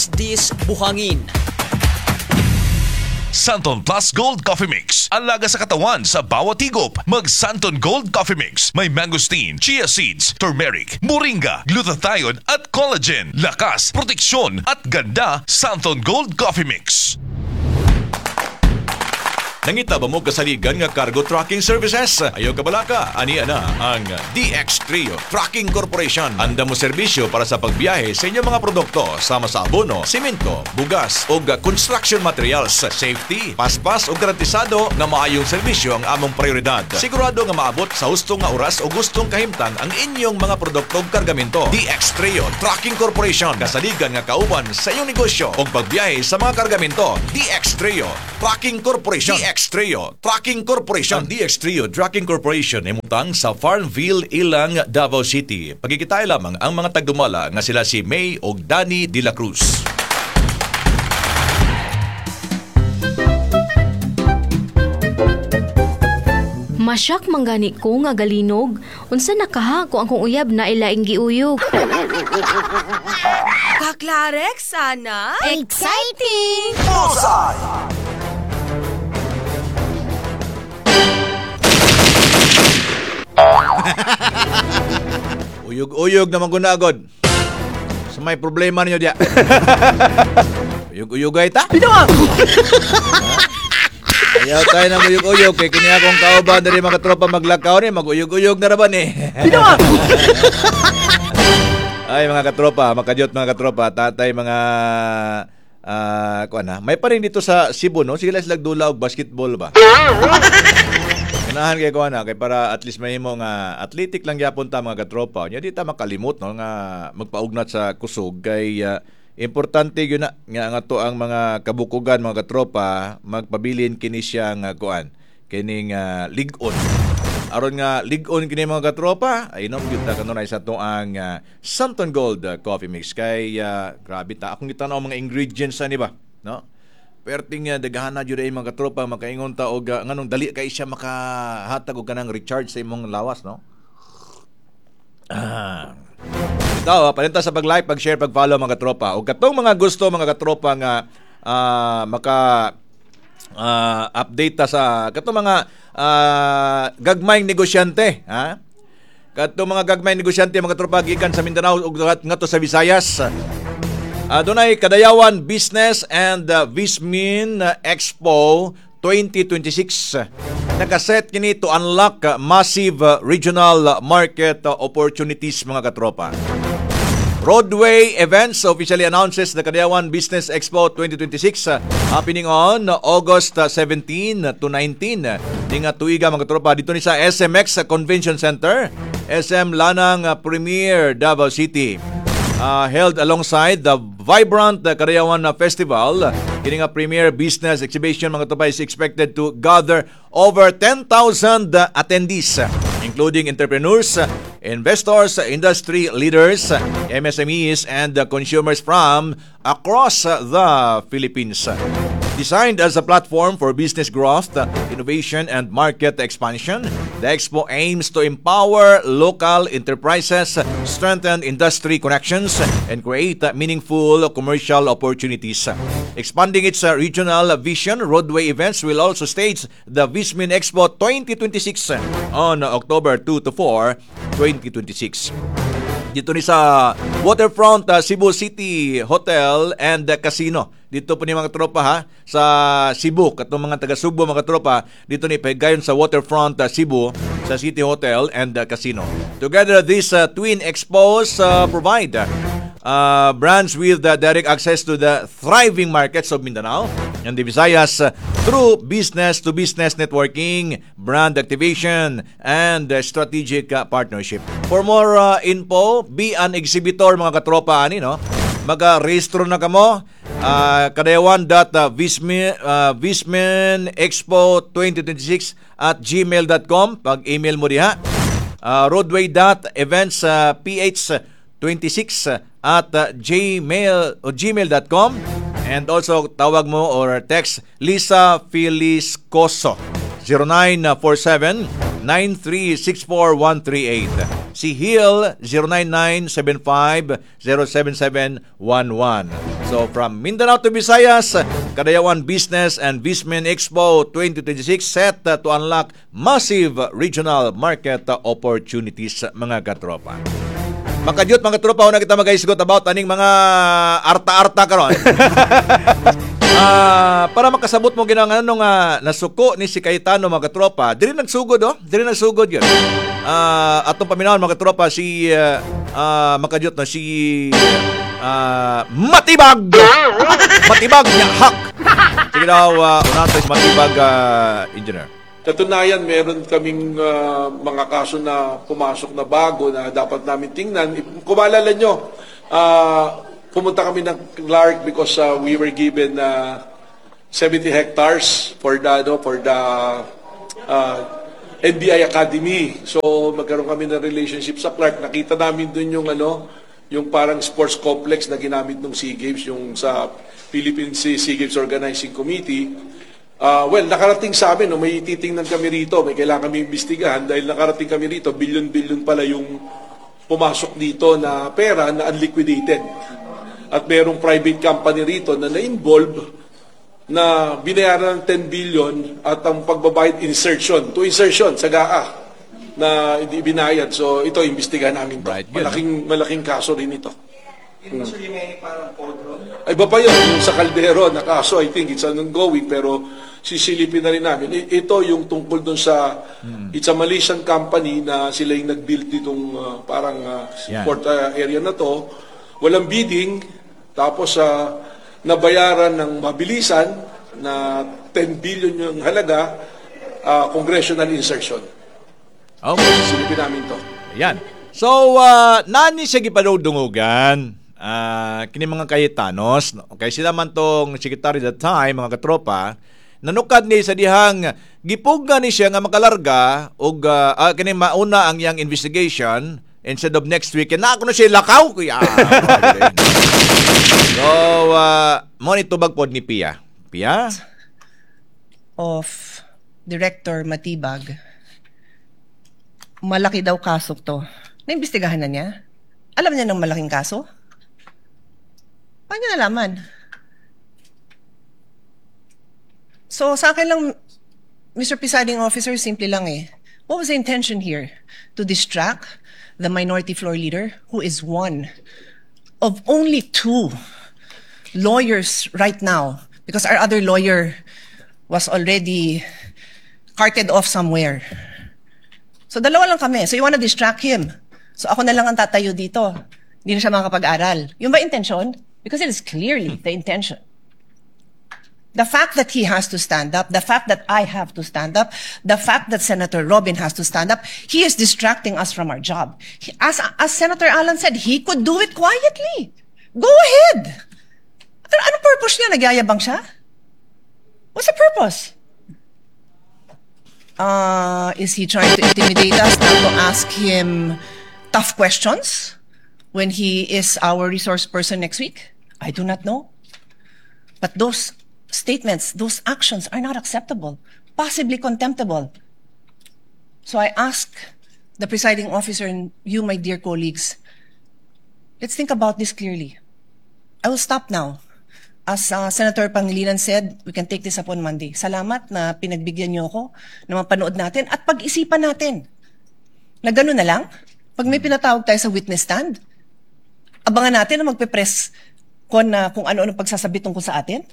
Dis buhangin. Santon Plus Gold Coffee Mix. Alaga sa katawan sa bawat higop. Mag Santon Gold Coffee Mix. May mangosteen, chia seeds, turmeric, moringa, glutathione at collagen. Lakas, proteksyon at ganda. Santon Gold Coffee Mix. Nangita ba mo kasaligan nga cargo trucking services? Ayaw ka balaka? Aniya na ang DX Trio Trucking Corporation. Anda mo serbisyo para sa pagbiyahe sa inyong mga produkto sama sa abono, simento, bugas o construction materials. Safety, paspas o garantisado nga maayong serbisyo ang among prioridad. Sigurado nga maabot sa hustong nga oras o gustong kahimtang ang inyong mga produkto o kargamento. DX Trio Trucking Corporation. Kasaligan nga kauban sa inyong negosyo o pagbiyahe sa mga kargamento. DX Trio Trucking Corporation. DX Trio Trucking Corporation. Ang DX Trio Trucking Corporation ay mutang sa Farmville, Ilang, Davao City. Pagkikitay lamang ang mga tagdumala nga sila si May o Danny De La Cruz. Masyak manggani ko nga galinog. Unsa nakaha ko ang kong uyab na ilaing giuyog. Kaklarek sana. Exciting! Uyog-uyog naman gunagod. Sa may problema ninyo diya. Uyog-uyog ay ta? Binawa! Ayaw tayo na uyog-uyog. Kaya kini akong kauban na rin mga tropa maglakaw ni. Mag-uyog-uyog na raban eh. Binawa! Ay mga katropa, makajot mga katropa. Tatay mga... may pa rin dito sa Cebu, no? Sige lang silang dula og basketball ba? Ganahan kay ko kay para at least mahimo nga athletic lang gyapon ta mga katropa. Nya di ta makalimot no nga magpaugnat sa kusog kay importante gyud na nga to ang mga kabukugan mga katropa magpabilin kini siya nga kuan kining lig-on. Aron nga lig-on kini mga katropa ay inom gyud ta kanunay sa to ang Santon Gold Coffee Mix kay grabe ta akong gitanaw mga ingredients ani ba no. Perting daghan na jud ay mga katropa makaingon ta og nganong dali kay siya makahatag og kanang recharge sa imong lawas no. Ito, palinta sa pag-like, pag-share, pag-follow mga katropa. O katong mga gusto mga katropa nga update ta sa katong mga gagmayng negosyante, ha? Katong mga gagmayng negosyante mga katropa gikan sa Mindanao ug ngadto sa Visayas. Dunay Kadayawan Business and Vismin Expo 2026. Nakaset kini to unlock massive regional market opportunities mga katropa. Roadway Events officially announces the Kadayawan Business Expo 2026 happening on August 17 to 19. Nga tuiga mga katropa dito ni sa SMX Convention Center, SM Lanang Premier Davao City. Held alongside the vibrant Kadayawan Festival. Kini nga premier business exhibition mga katropa is expected to gather over 10,000 attendees, including entrepreneurs, investors, industry leaders, MSMEs, and consumers from across the Philippines. Designed as a platform for business growth, innovation, and market expansion, the Expo aims to empower local enterprises, strengthen industry connections, and create meaningful commercial opportunities. Expanding its regional vision, Roadway Events will also stage the Vismin Expo 2026 on October 2 to 4, 2026. Dito ni sa Waterfront Cebu City Hotel and Casino. Dito po ni mga tropa ha sa Cebu, katong mga taga Subo mga tropa, dito ni pagayon sa Waterfront Cebu sa City Hotel and Casino. Together these twin expos provide brands with direct access to the thriving markets of Mindanao and the Visayas through business-to-business networking, brand activation, and strategic partnership. For more info, be an exhibitor mga katropa ani no. Mag-rehistro na kamo kadayawan.visminexpo2026 at gmail.com. Pag-email mo diha roadway.eventsph26 at gmail.com, and also tawag mo or text Lisa Filiscoso 0947-9364138. Si Hill 09975-07711. So from Mindanao to Visayas, Kadayawan Business and Vismen Expo 2026 set to unlock massive regional market opportunities, mga katropa. Makadyot, mga tropa, una kita mag-isgot about aning mga arta-arta karon. Para makasabot mo ginang nasuko ni si Cayetano, mga tropa. Dili nagsugod yun. Atong paminahon, mga tropa, si makadyot na si Matibag niya hak. Sige daw, unato si Matibag, engineer. Katunayan, meron kaming mga kaso na pumasok na bago na dapat namin tingnan. Kung maalala nyo, pumunta kami ng Clark because we were given 70 hectares for the NBI Academy. So magkaroon kami ng relationship sa Clark. Nakita namin dun yung parang sports complex na ginamit ng SEA Games, yung sa Philippine SEA Games Organizing Committee. Well, nakarating sa amin, may titingnan kami rito, may kailangan kami imbestigahan dahil nakarating kami rito, billion-billion pala yung pumasok dito na pera na unliquidated. At merong private company rito na na-involve na binayaran ng 10 billion at ang pagbabayad insertion sa GAA na hindi binayad. So ito, imbestigahan namin to. Right, malaking kaso rin ito. Ay, iba pa yun. Yung sa Caldero na kaso, I think it's ongoing, pero sisilipin na rin namin. Ito yung tungkol dun sa it's a Malaysian company na sila yung nag-build ditong port area na to. Walang bidding, tapos nabayaran ng mabilisan na 10 billion yung halaga, congressional insertion. Okay. Sisilipin namin to. Ayan. So, nani siya gipadudungugan kini mga Cayetanos, no? Kay sila man tong secretary that time, mga katropa, nanukad ni sa dihang gipuga ni siya nga makalarga og kini mauna ang iyang investigation instead of next week. Na ako na siya lakaw kuya. So, mo ni tubag pod ni Pia. Pia? Of Director Matibag, malaki daw kaso to. Naimbestigahan na niya? Alam niya ng malaking kaso? Paano niya nalaman? So, sa akin lang, Mr. Presiding Officer, simple lang eh. What was the intention here? To distract the minority floor leader, who is one of only 2 lawyers right now, because our other lawyer was already carted off somewhere. So, dalawa lang kami. So, you wanna distract him. So, ako na lang ang tatayo dito. Hindi na siya makakapag-aral. Yung ba intention? Because it is clearly the intention. The fact that he has to stand up, the fact that I have to stand up, the fact that Senator Robin has to stand up, he is distracting us from our job. As Senator Alan said, he could do it quietly. Go ahead. Anong purpose niya? Nagyayabang siya? What's the purpose? Is he trying to intimidate us not to ask him tough questions when he is our resource person next week? I do not know. But those statements, those actions are not acceptable, possibly contemptible. So I ask the presiding officer and you, my dear colleagues, let's think about this clearly. I will stop now. As Senator Pangilinan said, we can take this up on Monday. Salamat na pinagbigyan niyo ako na mapanood natin at pag-isipan natin. Na gano'n na lang, pag may pinatawag tayo sa witness stand, abangan natin na magpe-press kung ano-ano pagsasabi tungkol sa atin.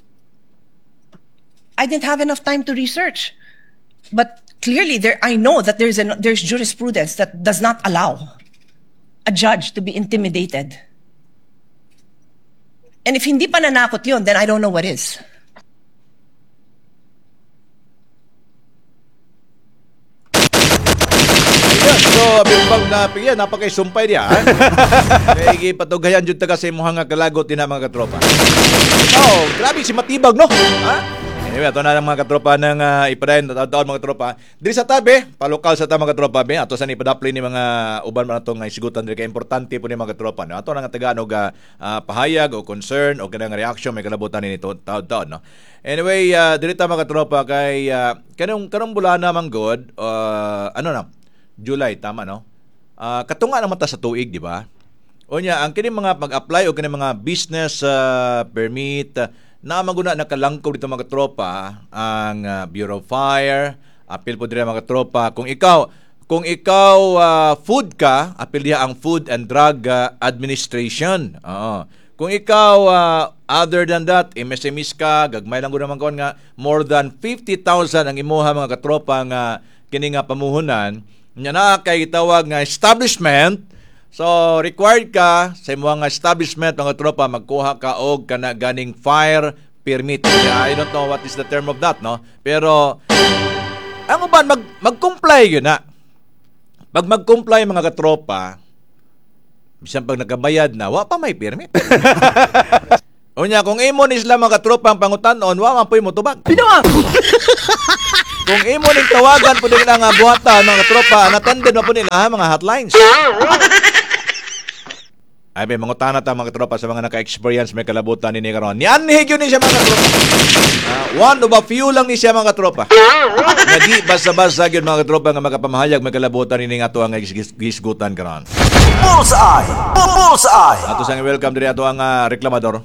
I didn't have enough time to research. But clearly, I know that there's jurisprudence that does not allow a judge to be intimidated. And if hindi pa nanakot yun, then I don't know what is. Ayan, so bimbang na piya, napakaisumpay niya. Kaya ipatugayan dyan taga sa imuhang kalagot din mga katropa. Oh, grabe si Matibag, no? Ha? Anyway, ito na lang mga katropa ng ipadayon taon mga katropa. Diri sa tabi, palokal sa mga katropa, ato sa ipadapli ni mga uban man itong isigutan diri kay importante po ni mga katropa. No? Ato na nga tagaan og pahayag o concern o kanang reaction may kalabutan ni taon-taon. No? Anyway, diri ta mga katropa kay kanong bulan na man god, July, tama no? katunga naman ta sa tuig, di ba? Unya, ang kini mga mag-apply o kini mga business permit na maguna nakalangkob dito mga tropa ang Bureau of Fire, apil po dire mga tropa. Kung ikaw food ka, apil diha ang Food and Drug Administration. Oo. Kung ikaw other than that, MSMEs ka, gagmay lang ko naman kon nga more than 50,000 ang imuha mga katropa nga kini nga pamuhunan. Nya na kay tawag nga establishment. So required ka sa imong nga establishment mga tropa magkuha ka og kana ganing fire permit. I don't know what is the term of that, no? Pero ang uban mag-comply yun na. Pag mag-comply mga katropa, bisan pag nakabayad na, wa pa may permit. Unya, kung imo ni sila mga katropa ang pangutan-on, wa man po'y mo tubag. Kung imo ning tawagan po din ang buhatan mga katropa, natandin mo po nila mga hotlines. Ay, may mga tanat ang mga tropa sa mga naka-experience may kalabutan ni karon. Nianhig yun ni siya mga tropa. One of a few lang ni siya mga tropa. Nadi basa-basa yun mga tropa nga makapamahayag may kalabutan ni nga ito ang gisgutan karon. Bullseye! Bullseye! Ato sang welcome diri ato ang reklamador.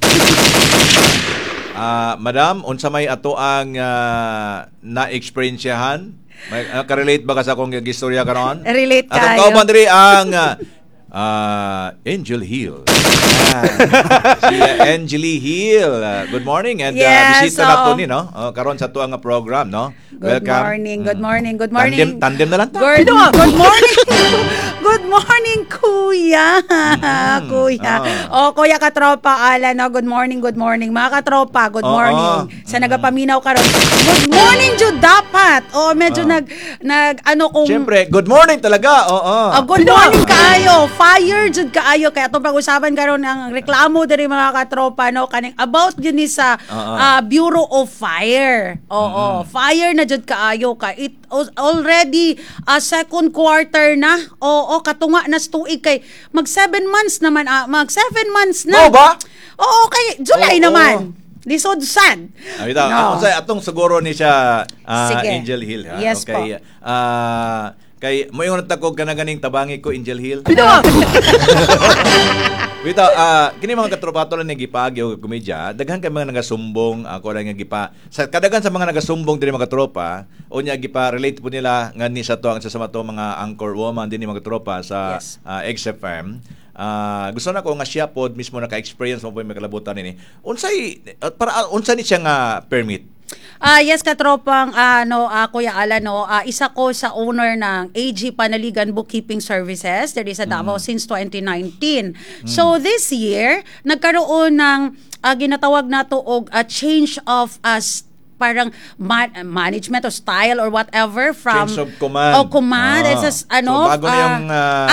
Madam, unsa may ato ang na-experiencehan? May ka-relate ba ka sa akong gistorya karon? Relate Atong kayo. kauban diri ang Angel Hill. Si Angeli Hill. Good morning and Yes, bisita na po ni, no? Karon sa tuang program, no? Good morning, good morning, good morning. Tandem na lang ta. Good morning. Good morning, Kuya. Kuya. Kuya Katropa, Alan, no? Good morning. Mga Katropa, good morning. Sa nagapaminaw karon. Good morning, Jud, dapat. Medyo kung... Siyempre, good morning talaga. Oo. Good morning kaayo. Fire jud kaayo kay atong pag-usapan karon ang reklamo diri mga katropa no kaning about yun ni sa Bureau of Fire. Fire na jud kaayo ka. It already second quarter na. Katunga na sa tuig kay mag 7 months naman mag 7 months na. Oo ba? Oo kay July naman. Lisod sad. No. Atong siguro ni siya Sige. Angel Hill. Ha? Yes okay. po. Kay mo yung natakog ka na ganing tabangi ko Angel Hill. Wait, kini mga katropato lang nagipagyo komedya, daghan kay mga nagasumbong ako lang nga gipa. Sa kadagan sa mga nagasumbong diri mga tropa, o nya gipa relate po nila nga ni sa to ang sasama to mga anchor woman din mga tropa sa Yes. XFM. Gusto na ko nga siya pod mismo naka-experience mo po may kalabutan ni. Unsay para unsa ni siya nga permit? Yes, katropang Kuya Alan, isa ko sa owner ng AG Panaligan Bookkeeping Services there is sa Davao since 2019. So this year, nagkaroon ng ginatawag nato og a change of parang management or style or whatever from Change of command. Command. It's just, So, bago na yung,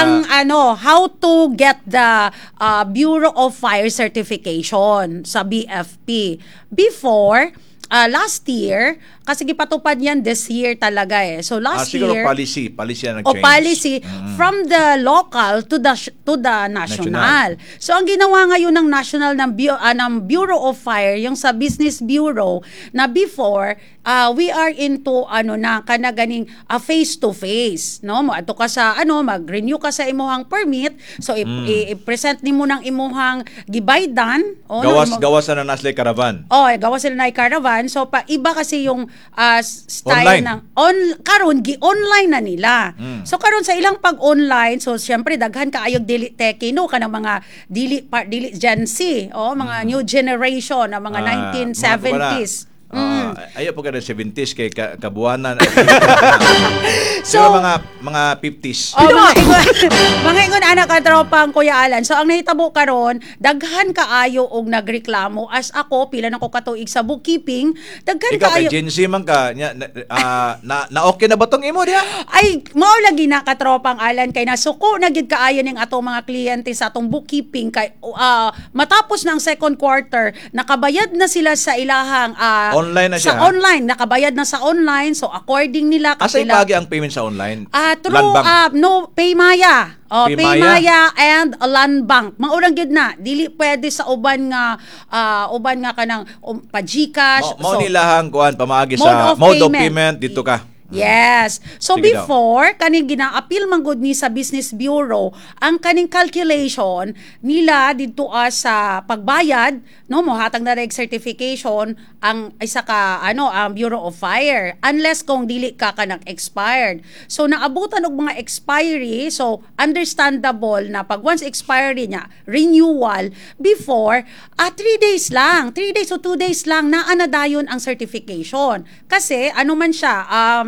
how to get the Bureau of Fire certification sa BFP. Before, last year, kasi gipatupad yan this year talaga eh. So last siguro year, policy na nag-change. policy from the local to the national. So ang ginawa ngayon ng national ng Bureau of Fire, yung sa Business Bureau na before we are into ganing face to face, no? Mo ato ka sa mag-renew ka sa imuhang permit. So i-present nimo ng imuhang gibaydan Gawas na naslay caravan. gawas sila na caravan. So iba kasi yung style Online. ng karon gi-online na nila. So karon sa ilang pag-online, so syempre daghan kaayog dili tekino kanang mga dili Gen Z, mga new generation na mga 1970s. Ayaw po ka ng 70s kay kabuanan. So, mga 50s. mga ingon anak katropang Kuya Alan. So ang nahitabo karon, daghan kaayo og nagreklamo as ako pila na ko katuig sa bookkeeping, daghan Ikaw kay kaayo. Gen Z man ka, na okay na ba tong imo diha? Ay, mao lagi na katropang Alan kay nasuko na gid kaayo ning atong mga kliyente sa atong bookkeeping kay matapos ng second quarter nakabayad na sila sa ilahang Online na siya, sa online nakabayad na sa online, so according nila Asay pagi ang payment sa online? through Land Bank. Paymaya. Paymaya? Paymaya and Land Bank. Maurang gyud na dili pwede sa uban nga kanang pa-GCash. Mao nilahang kuan pamaagi Mode sa of mode of payment. payment dito ka. Yes. So Sige daw. before, kaning gina-appeal man gud ni sa Business Bureau, ang kaning calculation nila dito sa pagbayad, no, mohatag na reg certification ang isa ka ang Bureau of Fire unless kung dili ka kanang expired. So naabutan og mga expiry, so understandable na pag once expiry niya, renewal before 3 days lang, 3 days o 2 days lang naa na dayon ang certification. Kasi ano man siya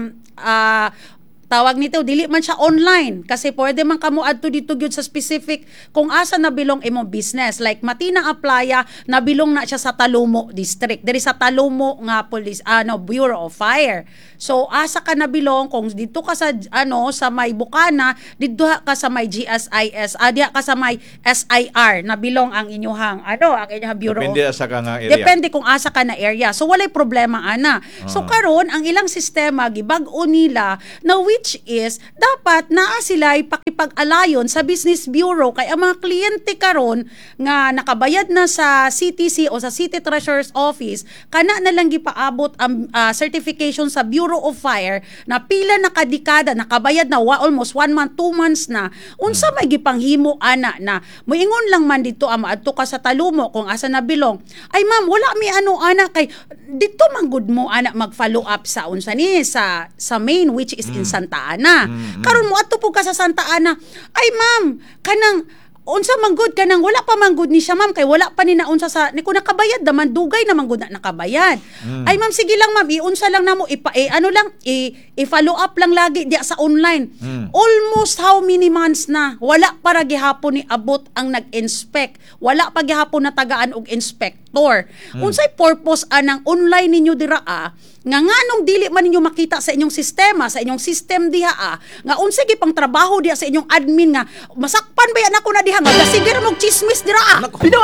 tawag nito, dili man siya online kasi pwede man kamo adto dito gyud sa specific kung asa nabilong imong business. Like Matina Aplaya, nabilong na siya sa Talumo district. Diri sa Talumo nga police Bureau of Fire. So asa ka nabilong kung dito ka sa sa may Bukana, dito ka sa may GSIS, diha ka sa may SIR, nabilong ang inyuhang ang inyuhang Bureau. Depende sa ka nga area. Depende kung asa ka na area. So walay problema ana. So karon ang ilang sistema gibag-o nila na which is dapat naa sila pakipag-alayon sa Business Bureau kay ang mga kliyente karon nga nakabayad na sa CTC o sa City Treasurer's Office kana na lang gipaabot ang certification sa Bureau of Fire na pila na kadekada nakabayad na almost 1 month, 2 months na unsa may gipanghimo ana na moingon lang man dito maadto ka sa Talumo kung asa nabilong ay ma'am wala mi ana kay dito man gud mo ana mag-follow up sa unsa ni sa main which is in Santa Ana. Karon mo adto po ka sa Santa Ana. Ay ma'am, kanang unsa man gud kanang wala pa man gud ni siya ma'am kay wala pa ni naunsa sa ni ko nakabayad naman dugay naman gud na nakabayad. Ay ma'am sige lang ma'am iunsa lang namo i-follow up lang lagi diya sa online. Almost how many months na wala para gihapon ni abot ang nag-inspect. Wala pa gihapon na tagaan og inspector. Unsay purpose anang online ninyo dira nga nganong dili man ninyo makita sa inyong sistema, sa inyong system diha nga unsay gipang trabaho diha sa inyong admin nga masakpan ba yan ako na diha nga sige ra mag chismis dira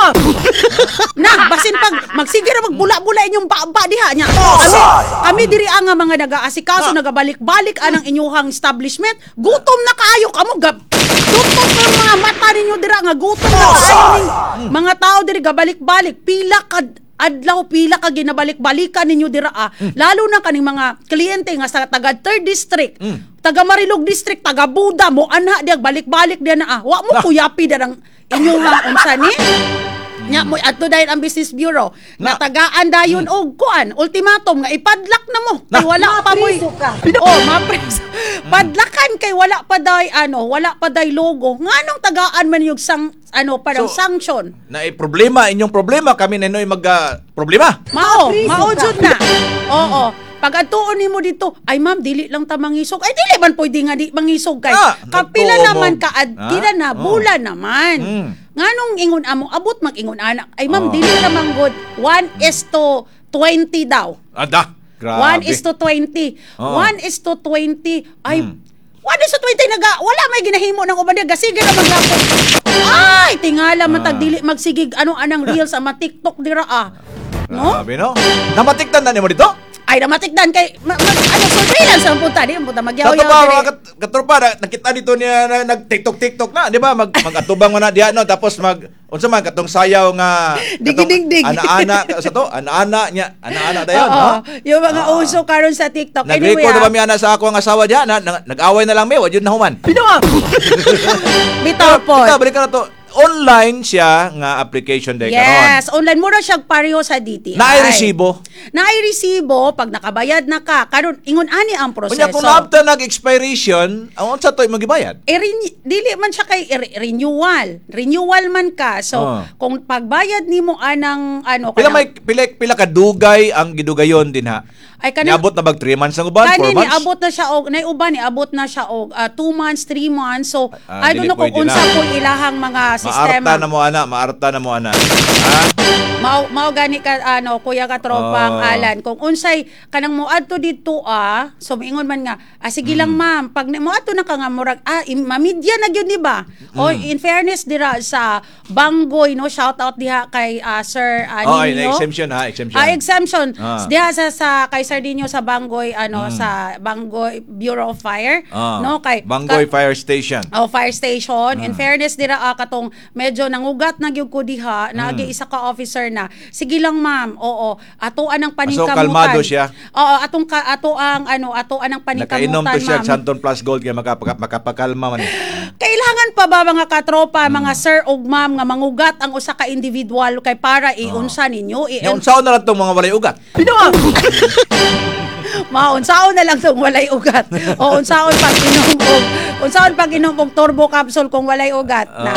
na basin pag magsige ra magbula-bula inyong baba diha nya kami diri nga mga nagaasikaso nagabalik-balik anang inyong establishment gutom na kaayo kamo gutom ng mga mata ninyo dira nga gutom na kaayo ning mga tao diri gabalik-balik pila ka ginabalik-balikan ninyo dira lalo na kaning mga kliyente nga sa taga 3rd district taga Marilog district taga Buda mo anha diag balik-balik diya na wa mo kuyapi darang inyong unsa ni nya mo adto dayon ang Business Bureau natagaan dayon og kuan ultimatum nga ipadlak na mo kay wala pa mo mapreso padlakan kay wala pa day logo nganong tagaan man yung parang sanction Na problema inyong problema kami nenoy problema. mao jud na oo pag atuon nimo dito ay ma'am dili lang ta mangisog ay dili man pwede nga di mangisog kay kapila nagtuo naman mo. kaadkila na bulan naman nganong ingon amo abot mag-ingon anak ay ma'am dili naman good 1:20 daw Grabe. 1:20 1:20 ay 1:20 wala may ginahimo ng uban diya sige na maghapon ay tingala man tag dili magsigig anang reels sa TikTok dira no Grabe no? Namatiktan na nimo dito? ay namatikdan kay surveillance ang punta di punta Sa magyaw to ba mga katropa nakita dito niya nag-TikTok na, di ba? Mag-atubang mo na diha no tapos unsa man katong sayaw nga Digi-dig-dig. ana-ana sa to, ana-ana dayon, no? Yung mga uso karon sa TikTok Nag-record ba mi ana sa ako ang asawa diha nag-away na lang mi, wa jud na human. bitaw po Balik ka na to. Online siya nga application day karon. yes online mura siya pareho sa DTI naay-resibo pag nakabayad na ka karon ingon ani ang Kunya proseso kung after nag-expiration, ang unsa to'y magibayad? dili man siya kay renewal man ka so kung pagbayad nimo anang Pila ka dugay ang gidugayon din ha. ay kanang Niabot na bag 3 months ang uban, 4 months. niabot na siya og naiuban niabot na siya og 2 months 3 months so I don't dili know kung pwede unsa na. po ilahang mga sistema Maarta na mo ana. mao gani ka kuya ka tropang Alan kung unsay kanang moadto dito so moingon man nga sige lang ma'am pag moadto na ka nga murag mamidya na gyud di ba o in fairness dira sa Banggoy no shout out diha kay Sir Nino exemption diha sa kay Sir Nino sa Banggoy sa Banggoy Bureau of Fire no kay Banggoy Fire Station. Fire station in fairness dira katong medyo nangugat na gyud ko diha naagi isa ka officer na. Sige lang ma'am. Oo. Atoan ang paningkamutan. So, kalmado siya? Oo, atoan ang paningkamutan, Nakainom to siya ma'am. Santon Plus Gold kaya makapakalma man. Kailangan pa ba mga katropa, mga sir ug ma'am nga mangugat ang usa ka individual kay para iunsa ninyo? Unsaon na lang tong mga walay ugat. Maunsaon na lang tong walay ugat. O unsaon pag inom og turbo capsule kung walay ugat. Na.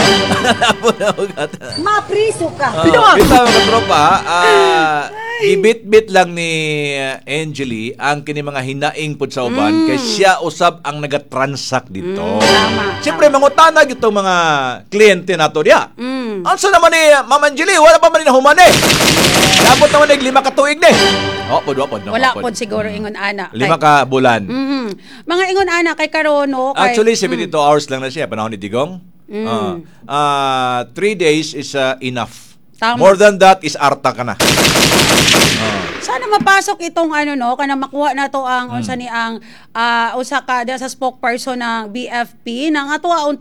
Mapriso ka. Kita mga tropa, gibit-bit lang ni Angeli ang kini mga hinaing pud sa uban kay siya usab ang nagatransact dito. Tama. Siyempre mangutanag itong mga kliyente nato diya. Ansa naman ni Ma'am Angeli, wala pa man ni nahuman eh. Dapat naman ni 5 ka tuig ni. Wapod. Wala pod siguro ingon ana. 5 ka bulan. Mga ingon ana kay karon no kay Actually, 72 hours lang na siya, panahon ni Digong. 3 days is enough. Tama. More than that is arta ka na. sana mapasok itong kana makuha na to ang unsa ni ang usa ka sa spokesperson ng BFP nang ato